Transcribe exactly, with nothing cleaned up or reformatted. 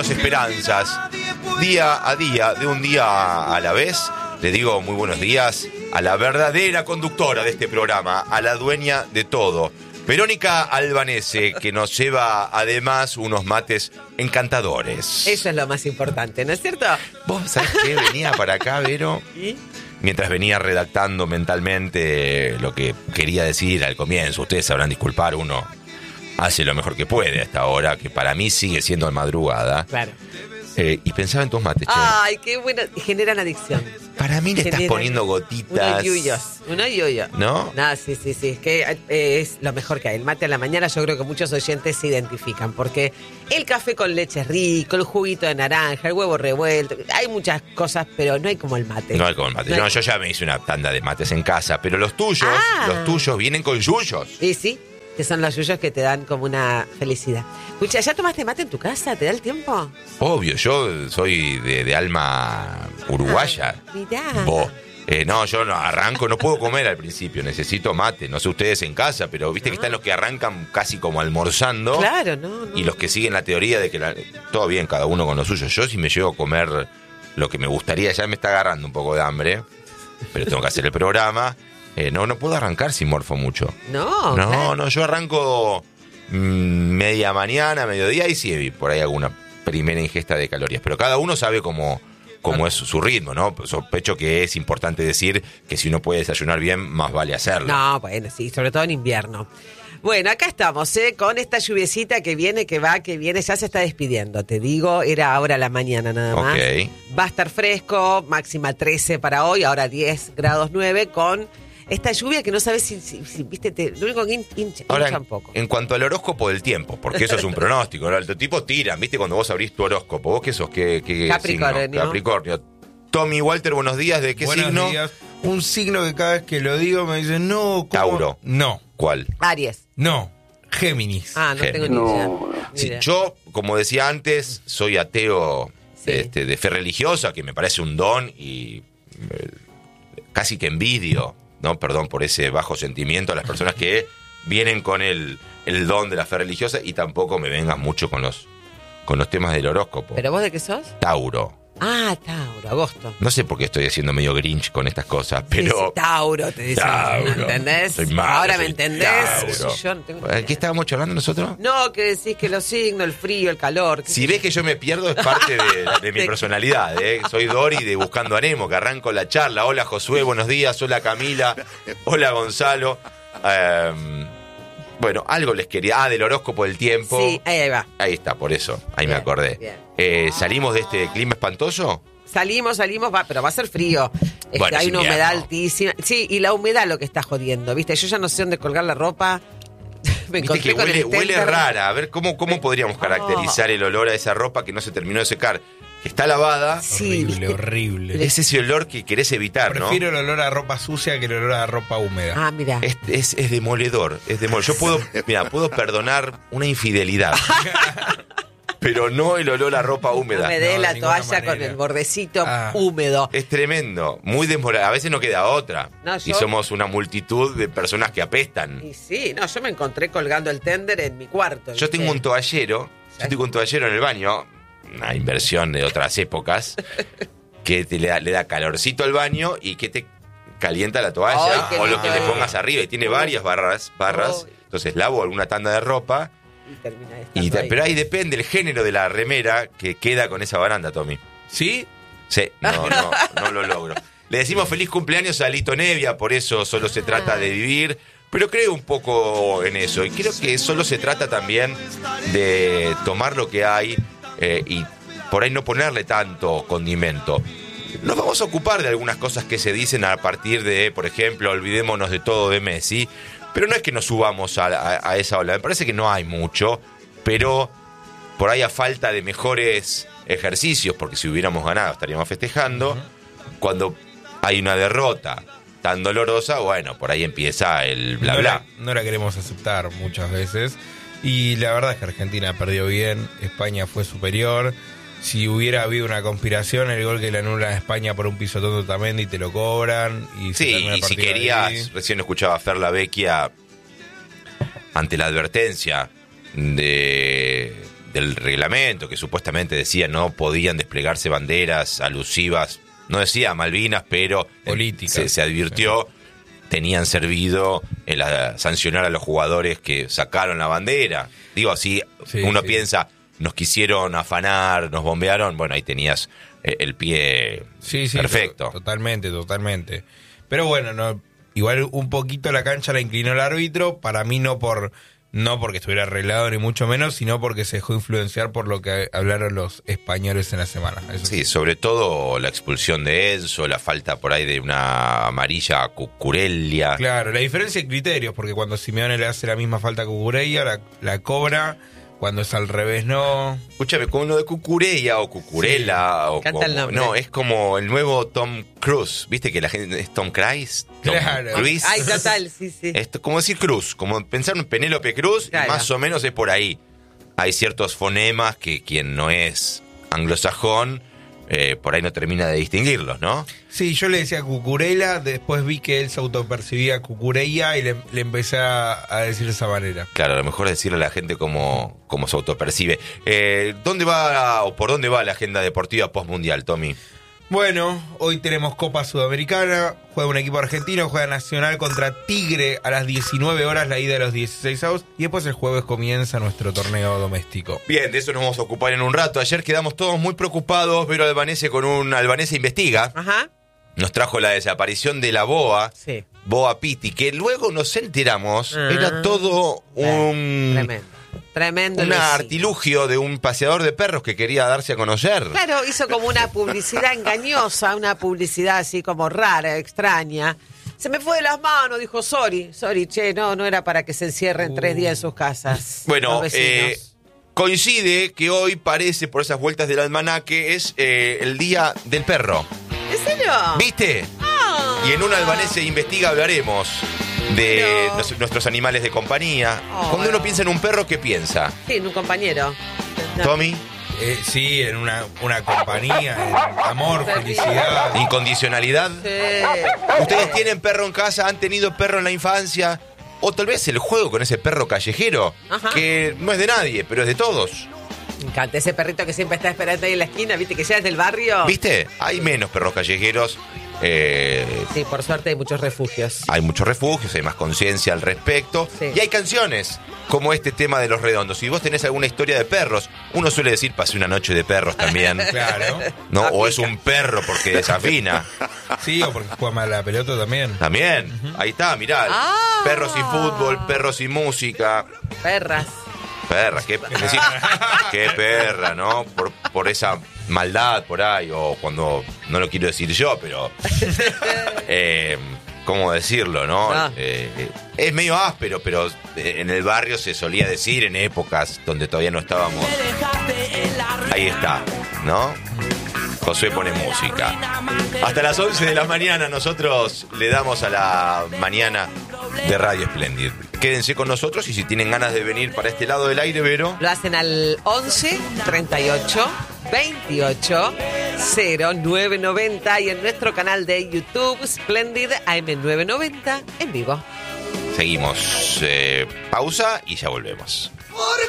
Esperanzas, día a día, de un día a la vez, le digo muy buenos días a la verdadera conductora de este programa, a la dueña de todo, Verónica Albanese, que nos lleva además unos mates encantadores. Eso es lo más importante, ¿no es cierto? ¿Vos sabés qué? Venía para acá, Vero, ¿Y? mientras venía redactando mentalmente lo que quería decir al comienzo. Ustedes sabrán disculpar, uno hace lo mejor que puede a esta hora, que para mí sigue siendo de madrugada. Claro. Eh, y pensaba en tus mates, che. Ay, qué bueno. Generan adicción. Para mí le estás Generan poniendo gotitas. Unos yuyos. Unos yuyos. ¿No? No, sí, sí, sí. Es que eh, es lo mejor que hay. El mate a la mañana, yo creo que muchos oyentes se identifican. Porque el café con leche es rico, el juguito de naranja, el huevo revuelto. Hay muchas cosas, pero no hay como el mate. No hay como el mate. No No, hay... yo ya me hice una tanda de mates en casa, pero los tuyos, Ah. los tuyos vienen con yuyos. Sí, sí. Que son los yuyos que te dan como una felicidad. Escucha, ¿ya tomaste mate en tu casa? ¿Te da el tiempo? Obvio, yo soy de, de alma uruguaya. Ah, mirá. Vos. Eh, no, yo no arranco, no puedo comer al principio, necesito mate. No sé ustedes en casa, pero viste que están los que arrancan casi como almorzando. Claro, no, no. Y los que siguen la teoría de que la, todo bien, cada uno con lo suyo. Yo si me llego a comer lo que me gustaría, ya me está agarrando un poco de hambre, pero tengo que hacer el programa. Eh, no, no puedo arrancar si morfo mucho. No, No, claro. no, yo arranco mm, media mañana, mediodía y sí, por ahí alguna primera ingesta de calorías. Pero cada uno sabe cómo, cómo es su ritmo, ¿no? Sospecho que es importante decir que si uno puede desayunar bien, más vale hacerlo. No, bueno, sí, sobre todo en invierno. Bueno, acá estamos, ¿eh? Con esta lluviecita que viene, que va, que viene, ya se está despidiendo. Te digo, era ahora la mañana nada más. Ok. Va a estar fresco, máxima trece para hoy, ahora diez grados nueve, con esta lluvia que no sabes si, si, si viste, te, lo único que hin- hincha, Ahora, hincha en, un poco. en cuanto al horóscopo del tiempo, porque eso es un pronóstico, ¿no? El tipo tiran, ¿viste? Cuando vos abrís tu horóscopo, ¿vos qué sos? ¿Qué, qué Capricornio. signo? Capricornio. Tommy Walter, buenos días, ¿de qué Buenos signo? días. Un signo que cada vez que lo digo me dicen, no, ¿cómo? Tauro. No, ¿Cuál? Aries. no, Géminis. Ah, no Géminis. tengo ni idea. No, Ni Sí, idea. yo, como decía antes, soy ateo Sí. este, de fe religiosa, que me parece un don y eh, casi que envidio, ¿no? Perdón por ese bajo sentimiento a las personas que vienen con el, el don de la fe religiosa y tampoco me vengas mucho con los, con los temas del horóscopo. ¿Pero vos de qué sos? Tauro. Ah, Tauro, agosto. No sé por qué estoy haciendo medio grinch con estas cosas, pero... Sí, sí, Tauro, te dicen. Tauro. ¿Entendés? Soy malo, Ahora soy me entendés. Tauro. Yo no tengo ni ¿De idea. qué estábamos charlando nosotros? No, que decís que los signos, el frío, el calor. qué Si sé ves yo. que yo me pierdo es parte de, de mi De- personalidad, ¿eh? Soy Dori de Buscando a Nemo, que arranco la charla. Hola Josué, buenos días. Hola Camila. Hola Gonzalo. Eh, bueno, algo les quería... Ah, del horóscopo del tiempo. Sí, ahí, ahí va. Ahí está, por eso. Ahí me Bien, acordé. bien. Eh, ¿Salimos de este clima espantoso? Salimos, salimos, va, pero va a ser frío. Este, Bueno, hay es una invierno. humedad altísima. Sí, y la humedad lo que está jodiendo, ¿viste? Yo ya no sé dónde colgar la ropa. Me Viste encontré que con huele, el huele tender. rara. A ver, ¿cómo, cómo podríamos caracterizar el olor a esa ropa que no se terminó de secar? Que está lavada. Sí, horrible, ¿viste? horrible. Es ese olor que querés evitar, ¿no? Prefiero el olor a ropa sucia que el olor a ropa húmeda. Ah, mira. Es, es, es demoledor, es demoledor. Yo puedo, mira, puedo perdonar una infidelidad, pero no el olor a ropa No húmeda. me dé No, la de ninguna toalla con manera. el bordecito Ah. húmedo. Es tremendo, muy demoledor. A veces no queda otra. No, Y yo- somos una multitud de personas que apestan. Y sí, no, yo me encontré colgando el tender en mi cuarto. Yo tengo ¿viste? un toallero, yo tengo un toallero en el baño, una inversión de otras épocas, que te le, da, le da calorcito al baño y que te calienta la toalla Ay, qué o lo que lindo. le pongas arriba. Y tiene varias barras, barras. Ay. Entonces lavo alguna tanda de ropa. Y termina Y estando ta- ahí. pero ahí depende el género de la remera que queda con esa baranda, Tommy. ¿Sí? Sí, no, no, no lo logro. Le decimos feliz cumpleaños a Lito Nevia, por eso solo se trata de vivir, pero creo un poco en eso. Y creo que solo se trata también de tomar lo que hay eh, y por ahí no ponerle tanto condimento. Nos vamos a ocupar de algunas cosas que se dicen a partir de, por ejemplo, olvidémonos de todo de Messi, pero no es que nos subamos a, a- a esa ola. Me parece que no hay mucho, pero por ahí a falta de mejores ejercicios, porque si hubiéramos ganado estaríamos festejando, cuando hay una derrota tan dolorosa, bueno, por ahí empieza el bla no, bla. La, no la queremos aceptar muchas veces. Y la verdad es que Argentina perdió bien, España fue superior. Si hubiera habido una conspiración, el gol que le anula a España por un pisotón de Otamendi te lo cobran. Y se Sí, termina el y si partido querías, ahí. recién escuchaba a Fer La Vecchia ante la advertencia de, del reglamento, que supuestamente decía no podían desplegarse banderas alusivas, no decía Malvinas, pero políticas, se, se advirtió, sí. Tenían servido el a, sancionar a los jugadores que sacaron la bandera. Digo, si sí, uno sí. piensa, nos quisieron afanar, nos bombearon, bueno, ahí tenías el pie sí, sí, perfecto. To- totalmente, totalmente. Pero bueno, no, igual un poquito la cancha la inclinó el árbitro, para mí no por no porque estuviera arreglado ni mucho menos, sino porque se dejó influenciar por lo que hablaron los españoles en la semana. Eso sí, sí, sobre todo la expulsión de Enzo, la falta por ahí de una amarilla a Cucurella. Claro, la diferencia de criterios, porque cuando Simeone le hace la misma falta a Cucurella, la, la cobra. Cuando es al revés, no. Escúchame, con lo de Cucurella o Cucurella. Sí, o como, el nombre. No, es como el nuevo Tom Cruise. ¿Viste que la gente es Tom Cruise? Tom claro. Cruise. Ay, total, sí, sí. Es como decir Cruz, como pensar en Penélope Cruz, claro. Y más o menos es por ahí. Hay ciertos fonemas que quien no es anglosajón, eh, por ahí no termina de distinguirlos, ¿no? Sí, yo le decía Cucurella, después vi que él se autopercibía Cucurella y le, le empecé a, a decir de esa manera. Claro, a lo mejor es decirle a la gente cómo, cómo se autopercibe. Eh, ¿Dónde va o por dónde va la agenda deportiva postmundial, Tommy? Bueno, hoy tenemos Copa Sudamericana, juega un equipo argentino, juega Nacional contra Tigre a las diecinueve horas, la ida de los dieciséis avos, y después el jueves comienza nuestro torneo doméstico. Bien, de eso nos vamos a ocupar en un rato. Ayer quedamos todos muy preocupados, Vero Albanese con un Albanese Investiga. Ajá. Nos trajo la desaparición de la boa, sí. Boa Pitti, que luego nos enteramos, ah, era todo un... Tremendo. Tremendo. Un artilugio de un paseador de perros que quería darse a conocer. Claro, hizo como una publicidad engañosa, una publicidad así como rara, extraña. Se me fue de las manos, dijo, sorry, sorry, che, no, no era para que se encierren uh. tres días en sus casas. Bueno, eh, coincide que hoy parece, por esas vueltas del almanaque, es eh, el Día del Perro. ¿En serio? ¿Viste? Ah. Y en un Albanese Investiga hablaremos de Pero... nos, nuestros animales de compañía. Oh, Cuando uno no. piensa en un perro, ¿qué piensa? Sí, en un compañero. No. ¿Tommy? Eh, sí, en una, una compañía, en amor, felicidad. ¿Incondicionalidad? Sí. ¿Ustedes tienen perro en casa? ¿Han tenido perro en la infancia? O tal vez el juego con ese perro callejero, ajá, que no es de nadie, pero es de todos. Me encanta ese perrito que siempre está esperando ahí en la esquina, ¿viste? Que ya es del barrio. ¿Viste? Hay menos perros callejeros. Eh, sí, por suerte hay muchos refugios. Hay muchos refugios, hay más conciencia al respecto. Sí. Y hay canciones como este tema de Los Redondos. Si vos tenés alguna historia de perros, uno suele decir, pasé una noche de perros también. Claro. ¿No? O es un perro porque desafina. Sí, o porque juega mal la pelota también. También. Uh-huh. Ahí está, mirá. Ah. Perros y fútbol, perros y música. Perras. Perra, qué, decir, qué perra, ¿no? Por, por esa maldad por ahí, o cuando, no lo quiero decir yo, pero... Eh, ¿Cómo decirlo, no? Ah. Eh, es medio áspero, pero en el barrio se solía decir en épocas donde todavía no estábamos... Ahí está, ¿no? José pone música. Hasta las once de la mañana nosotros le damos a la mañana de Radio Splendid. Quédense con nosotros y si tienen ganas de venir para este lado del aire, Vero. Lo hacen al once, treinta y ocho, veintiocho, cero nueve noventa y en nuestro canal de YouTube Splendid A M nueve noventa en vivo. Seguimos. Eh, pausa y ya volvemos.